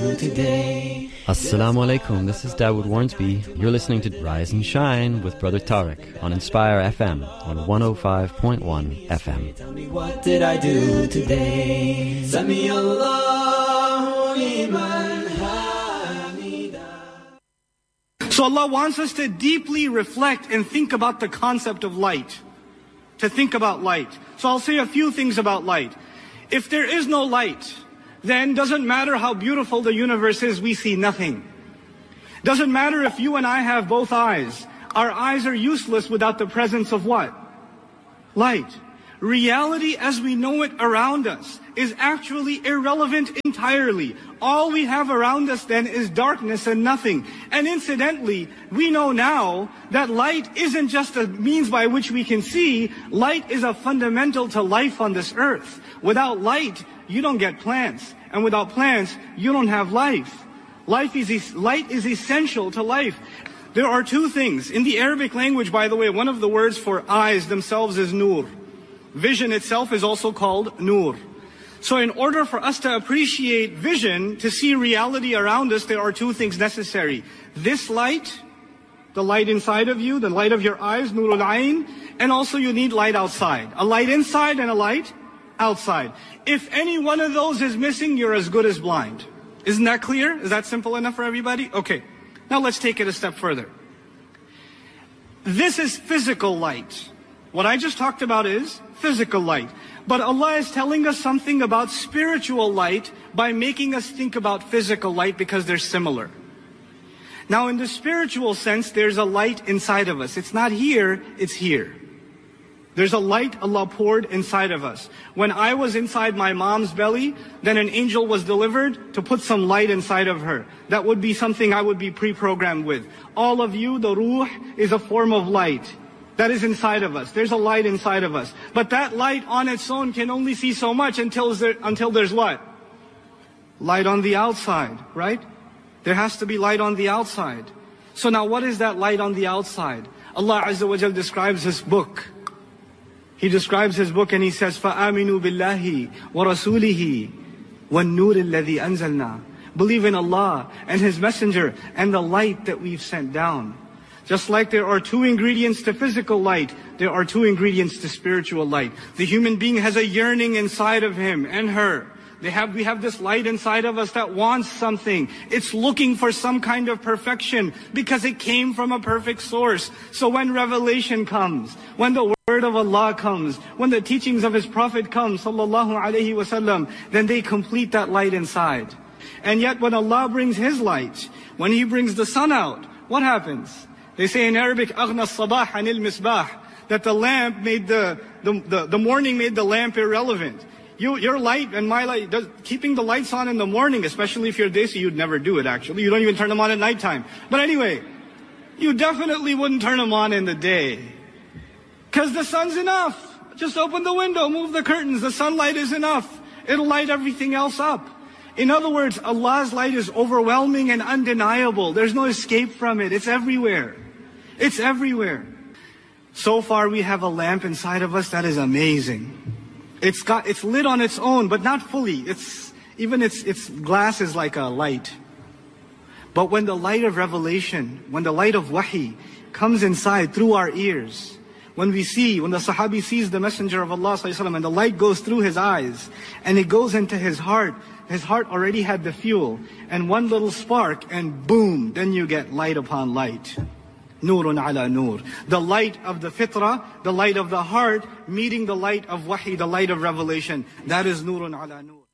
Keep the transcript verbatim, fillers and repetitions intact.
do today? Assalamu alaikum, this is Dawood Warnsby. You're listening to Rise and Shine with Brother Tariq on Inspire F M on one oh five point one F M. Tell me, what did I do today? Sami Allahu liman hamida. So Allah wants us to deeply reflect and think about the concept of light. To think about light. So I'll say a few things about light. If there is no light, then doesn't matter how beautiful the universe is, we see nothing. Doesn't matter if you and I have both eyes. Our eyes are useless without the presence of what? Light. Reality as we know it around us is actually irrelevant entirely. All we have around us then is darkness and nothing. And incidentally, we know now that light isn't just a means by which we can see. Light is a fundamental to life on this earth. Without light, you don't get plants. And without plants, you don't have life. Life is, light is essential to life. There are two things. In the Arabic language, by the way, one of the words for eyes themselves is nur. Vision itself is also called nur. So in order for us to appreciate vision, to see reality around us, there are two things necessary. This light, the light inside of you, the light of your eyes, nurul ayn, and also you need light outside. A light inside and a light outside. If any one of those is missing, you're as good as blind. Isn't that clear? Is that simple enough for everybody? Okay. Now let's take it a step further. This is physical light. What I just talked about is physical light. But Allah is telling us something about spiritual light by making us think about physical light because they're similar. Now in the spiritual sense, there's a light inside of us. It's not here, it's here. There's a light Allah poured inside of us. When I was inside my mom's belly, then an angel was delivered to put some light inside of her. That would be something I would be pre-programmed with. All of you, the ruh is a form of light that is inside of us. There's a light inside of us. But that light on its own can only see so much until, there, until there's what? Light on the outside, right? There has to be light on the outside. So now what is that light on the outside? Allah Azza wa Jal describes His book. He describes His book and He says, فَآمِنُوا بِاللَّهِ وَرَسُولِهِ وَالنُّورِ الَّذِي أَنزَلْنَا. Believe in Allah and His Messenger and the light that we've sent down. Just like there are two ingredients to physical light, there are two ingredients to spiritual light. The human being has a yearning inside of him and her. They have, we have this light inside of us that wants something. It's looking for some kind of perfection because it came from a perfect source. So when revelation comes, when the word of Allah comes, when the teachings of His Prophet come, sallallahu alaihi wasallam, then they complete that light inside. And yet when Allah brings His light, when He brings the sun out, what happens? They say in Arabic, أَغْنَى الصَّبَاحَ عَنِ الْمِصْبَاحِ, that the lamp made the, the, the, the morning made the lamp irrelevant. You, your light and my light, does, keeping the lights on in the morning, especially if you're desi, you'd never do it actually. You don't even turn them on at nighttime. But anyway, you definitely wouldn't turn them on in the day. Because the sun's enough. Just open the window, move the curtains. The sunlight is enough. It'll light everything else up. In other words, Allah's light is overwhelming and undeniable. There's no escape from it. It's everywhere. It's everywhere. So far we have a lamp inside of us that is amazing. It's got, it's lit on its own, but not fully. It's, even its, its glass is like a light. But when the light of revelation, when the light of wahi comes inside through our ears, when we see, when the Sahabi sees the Messenger of Allah sallallahu alaihi wasallam and the light goes through his eyes and it goes into his heart, his heart already had the fuel and one little spark and boom, then you get light upon light. Nurun ala nur. The light of the fitrah, the light of the heart, meeting the light of wahi, the light of revelation. That is nurun ala nur.